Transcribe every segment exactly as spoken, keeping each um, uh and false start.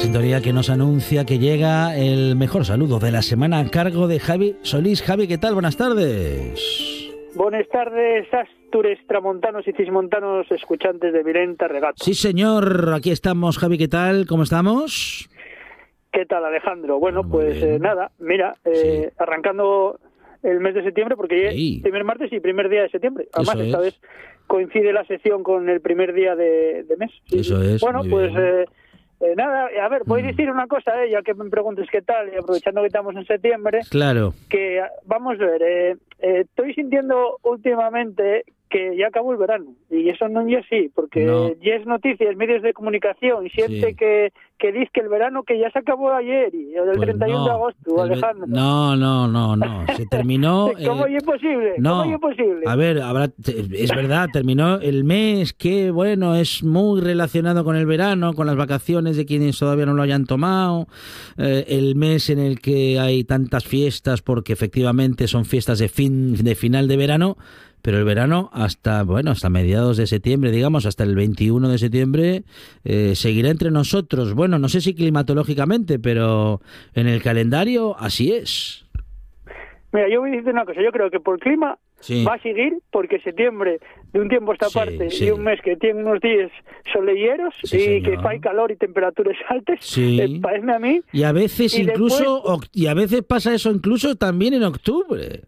sintonía que nos anuncia que llega el mejor saludo de la semana a cargo de Javi Solís. Javi, ¿qué tal? Buenas tardes. Buenas tardes, astures, tramontanos y cismontanos, escuchantes de Vilenta Regato. Sí, señor, aquí estamos. Javi, ¿qué tal? ¿Cómo estamos? ¿Qué tal, Alejandro? Bueno, Muy pues eh, nada, mira, eh, sí. arrancando el mes de septiembre, porque sí. ya primer martes y primer día de septiembre. Además, Eso esta es. vez coincide la sesión con el primer día de, de mes. Sí, Eso sí. es. Bueno, muy pues... bien. Eh, Eh, nada, a ver, voy a Mm. decir una cosa, eh, ya que me preguntes qué tal, y aprovechando que estamos en septiembre, Claro. que vamos a ver, eh, eh, estoy sintiendo últimamente que ya acabó el verano, y eso no es así, porque No. ya es noticias, medios de comunicación, y siente Sí. que, que dice que el verano que ya se acabó ayer, y el Pues treinta y uno no. de agosto, El ve- Alejandro. No, no, no, no. Se terminó. ¿Cómo eh, es posible? No, ¿Cómo es posible? a ver, habrá, es verdad, terminó el mes que, bueno, es muy relacionado con el verano, con las vacaciones de quienes todavía no lo hayan tomado, eh, el mes en el que hay tantas fiestas, porque efectivamente son fiestas de fin, de final de verano, pero el verano hasta, bueno, hasta mediados de septiembre, digamos, hasta el veintiuno de septiembre, eh, seguirá entre nosotros. Bueno, no sé si climatológicamente, pero en el calendario así es. Mira, yo voy a decirte una cosa, yo creo que por clima Sí. va a seguir, porque septiembre, de un tiempo a esta Sí, parte, sí. y un mes que tiene unos días soleilleros, Sí, y señor. que hay calor y temperaturas altas, Sí. eh, parece a mí. Y a veces Y incluso, después- oc- y a veces pasa eso incluso también en octubre.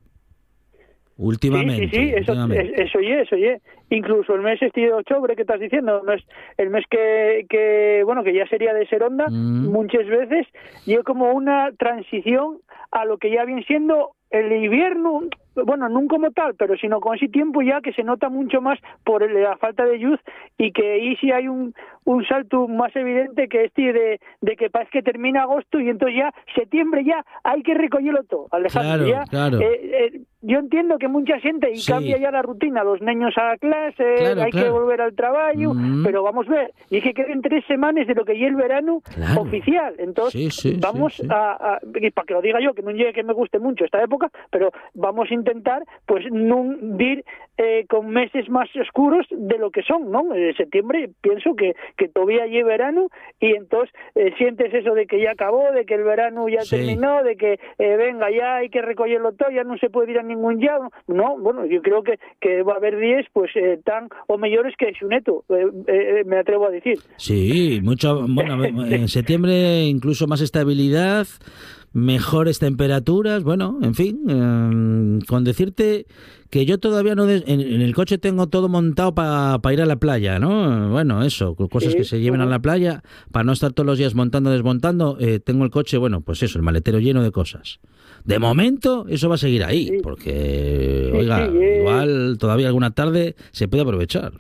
Últimamente. Sí, sí, sí, eso, últimamente. es- eso oye, eso oye. Incluso el mes este de octubre que estás diciendo, no es el mes que, que bueno, que ya sería de Seronda, Mm. muchas veces, y es como una transición a lo que ya viene siendo el invierno, bueno, no como tal, pero sino con ese tiempo ya que se nota mucho más por el- la falta de luz, y que ahí sí hay un, un salto más evidente que este de, de que parece que termina agosto y entonces ya septiembre ya hay que recogerlo todo, Alejandro. Claro, ya, claro. eh, eh, yo entiendo que mucha gente y Sí. cambia ya la rutina, los niños a clase, Claro, hay que claro. volver al trabajo, Mm. pero vamos a ver, y es que queden tres semanas de lo que ya el verano Claro. oficial, entonces Sí, sí, vamos sí, sí. a, a y para que lo diga yo, que no llegue que me guste mucho esta época, pero vamos a intentar pues no ir eh, con meses más oscuros de lo que son, ¿no? En septiembre pienso que, que todavía hay verano, y entonces eh, sientes eso de que ya acabó, de que el verano ya Sí. terminó, de que eh, venga, ya hay que recogerlo todo, ya no se puede ir a ningún lado. No, bueno, yo creo que, que va a haber días pues eh, tan o mejores que Xuneto, eh, eh, me atrevo a decir. Sí, mucho, bueno, en septiembre incluso más estabilidad, mejores temperaturas, bueno, en fin, eh, con decirte que yo todavía no, de- en, en el coche tengo todo montado para ir a la playa, ¿no? Bueno, eso, cosas Sí, que se lleven ujú. a la playa, para no estar todos los días montando, desmontando, eh, tengo el coche, bueno, pues eso, el maletero lleno de cosas. De momento, eso va a seguir ahí, Sí. porque, Sí, oiga, sí, eh. igual todavía alguna tarde se puede aprovechar.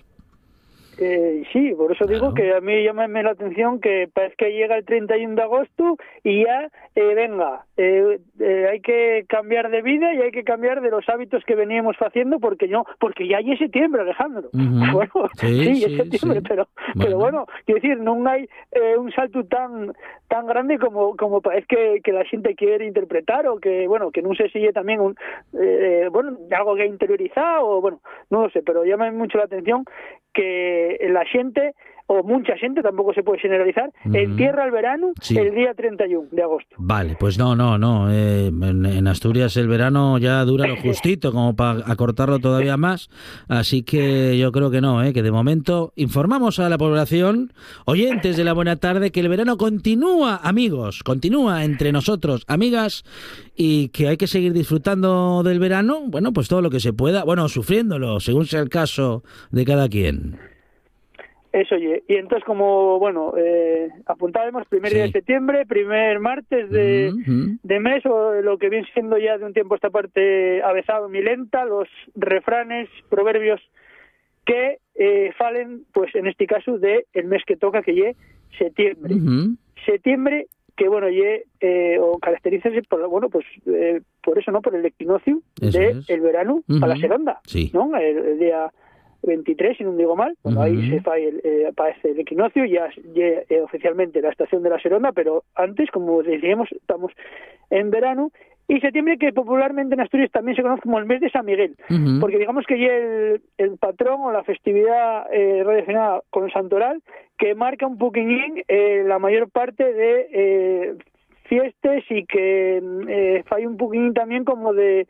Eh, sí, por eso Claro. digo que a mí llama la atención que parece que llega el treinta y uno de agosto y ya, eh, venga, eh, eh, hay que cambiar de vida y hay que cambiar de los hábitos que veníamos haciendo, porque no, porque ya hay septiembre, Alejandro. Ujú. Bueno, Sí, sí, sí, es septiembre, sí. pero, Bueno. pero bueno, quiero decir, no hay eh, un salto tan tan grande como como parece que, que la gente quiere interpretar, o que, bueno, que no sé si es también un, eh, bueno, algo que interiorizar, o bueno, no lo sé, pero llama mucho la atención que la gente, o mucha gente, tampoco se puede generalizar, Ujú. entierra el verano Sí. el día treinta y uno de agosto. Vale, pues no, no, no. eh, en, en Asturias el verano ya dura lo justito, como para acortarlo todavía más. Así que yo creo que no, eh, que de momento informamos a la población, oyentes de la buena tarde, que el verano continúa, amigos, continúa entre nosotros, amigas, y que hay que seguir disfrutando del verano, bueno, pues todo lo que se pueda, bueno, sufriéndolo, según sea el caso de cada quien. Eso, y, y entonces como, bueno, eh, apuntábamos primer Sí. día de septiembre, primer martes de, Mm-hmm. de mes, o lo que viene siendo ya de un tiempo a esta parte avezado milenta, los refranes, proverbios que eh, falen, pues en este caso, de el mes que toca, que lle septiembre. Mm-hmm. Septiembre, que bueno, lle, eh, o caracterízase por, bueno, pues eh, por eso, ¿no? Por el equinoccio Eso de es. el verano Ujú. a la Seronda, Sí. ¿no? El, el día veintitrés, si no digo mal, bueno, ahí Ujú. se fa el, eh, aparece el equinoccio, ya, ya eh, oficialmente la estación de la Seronda, pero antes, como decíamos, estamos en verano, y septiembre, que popularmente en Asturias también se conoce como el mes de San Miguel, uh-huh. porque digamos que ya el, el patrón o la festividad eh, relacionada con el santoral, que marca un poquillín eh, la mayor parte de eh, fiestas y que eh, fai un poquillín también como de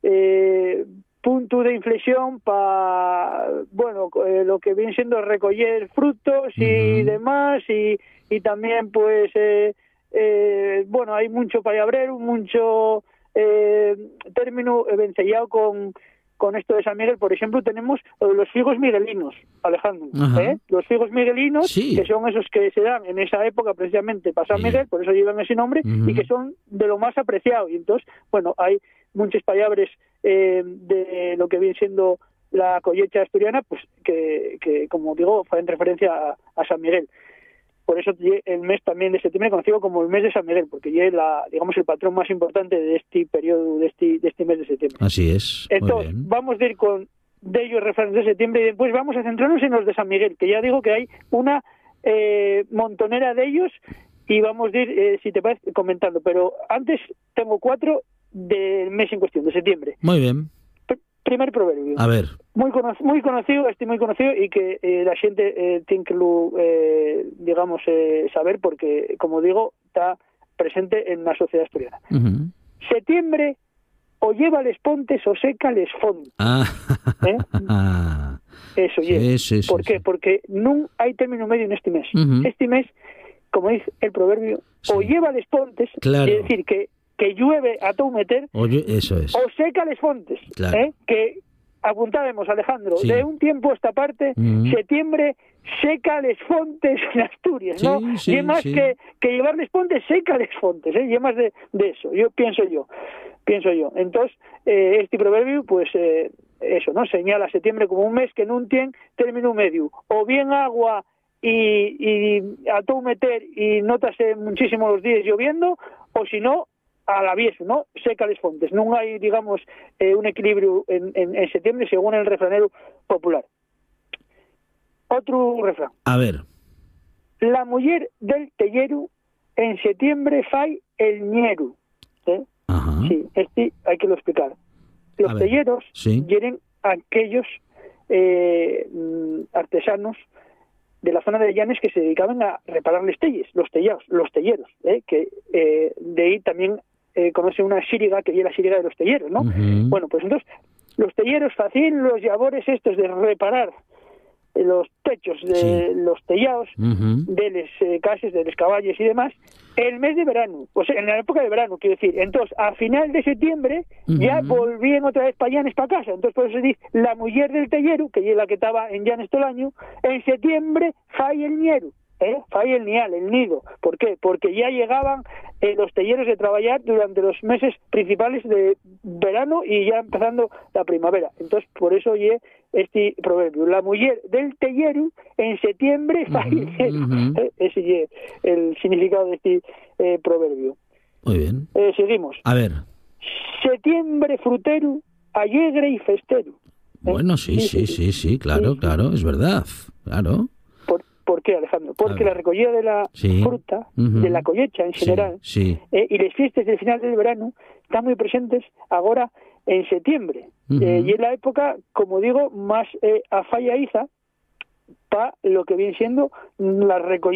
eh, punto de inflexión para, bueno, eh, lo que viene siendo recoger frutos y uh-huh. demás, y, y también pues eh, eh, bueno, hay mucho payabrero, mucho eh, término vencellado con, con esto de San Miguel. Por ejemplo, tenemos los figos miguelinos, Alejandro, ¿eh? Los figos miguelinos, sí. que son esos que se dan en esa época precisamente para San Miguel, yeah. por eso llevan ese nombre, uh-huh. y que son de lo más apreciado. Y entonces, bueno, hay muchos payabres eh, de lo que viene siendo la collecha asturiana, pues que, que como digo, en referencia a, a San Miguel. Por eso el mes también de septiembre conocido como el mes de San Miguel, porque ya es la, digamos, el patrón más importante de este periodo, de este, de este mes de septiembre. Así es. Entonces, vamos a ir con de ellos refranes de septiembre y después vamos a centrarnos en los de San Miguel, que ya digo que hay una eh, montonera de ellos, y vamos a ir, eh, si te parece, comentando. Pero antes tengo cuatro del mes en cuestión, de septiembre. Muy bien. P- primer proverbio. A ver. Muy, cono- muy conocido, este muy conocido, y que eh, la gente eh, tiene que lo, eh, digamos, eh, saber, porque, como digo, está presente en la sociedad asturiana. Uh-huh. Septiembre o lleva les pontes o seca les font. Ah. ¿Eh? Eso, sí, sí, sí, ¿por qué? Sí. Porque no hay término medio en este mes. Uh-huh. Este mes, como dice el proverbio, sí. o lleva les pontes, claro. es decir, que, que llueve a todo meter, Oye, eso es. o seca les fontes, claro. ¿eh? Que apuntábamos, Alejandro, sí. de un tiempo a esta parte, uh-huh. septiembre seca les fontes en Asturias, sí, ¿no? Sí, y es más sí. que, que llevar les pontes, seca les fontes, ¿eh? Y es más de, de eso, yo pienso yo, pienso yo. Entonces, eh, este proverbio, pues, eh, eso, ¿no? Señala septiembre como un mes que no tiene término medio, o bien agua y, y a todo meter y notase muchísimo los días lloviendo, o si no, a la vieja, ¿no? Seca les fontes. No hay, digamos, eh, un equilibrio en, en, en septiembre según el refranero popular. Otro refrán. A ver. La mujer del tellero en septiembre fai el ñeru. ¿Eh? Ajá. Sí, este hay que lo explicar. Los telleros sí. quieren aquellos eh, artesanos de la zona de Llanes que se dedicaban a reparar los telles, los tellados, los telleros, ¿eh? que eh, de ahí también eh, conoce una xíriga que es la xíriga de los telleros, ¿no? Uh-huh. Bueno, pues entonces los telleros hacían los labores estos de reparar eh, los techos de sí. los tellados, uh-huh. de las eh, casas, de los caballos y demás, el mes de verano, o sea, en la época de verano, quiero decir. Entonces, a final de septiembre, uh-huh. ya volvían otra vez para Llanes, para casa. Entonces, por eso se dice, la mujer del tellero, que es la que estaba en Llanes todo el año, en septiembre, fai el ñero, ¿eh? Fai el nial, el nido. ¿Por qué? Porque ya llegaban eh, los telleros de trabajar durante los meses principales de verano y ya empezando la primavera. Entonces, por eso ya este proverbio, la mujer del tellero en septiembre fai el ñero. Uh-huh. ¿Eh? Ese es el significado de este eh, proverbio. Muy bien. Eh, seguimos. A ver. Septiembre frutero, alegre y festero. ¿Eh? Bueno, sí, sí, sí, sí, sí, claro, sí. claro, es verdad, claro. ¿Por, ¿por qué, Alejandro? Porque la recogida de la sí. fruta, uh-huh. de la cosecha en general, sí, sí. Eh, y las fiestas del final del verano están muy presentes ahora en septiembre. Uh-huh. Eh, y es la época, como digo, más eh, afalladiza para lo que viene siendo la recogida